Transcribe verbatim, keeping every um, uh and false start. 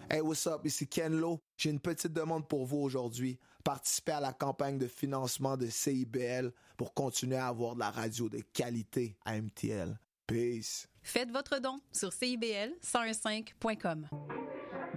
Hey, what's up? Ici Ken Lo. J'ai une petite demande pour vous aujourd'hui. Participez à la campagne de financement de C I B L pour continuer à avoir de la radio de qualité à M T L. Peace. Faites votre don sur C I B L cent quinze point com.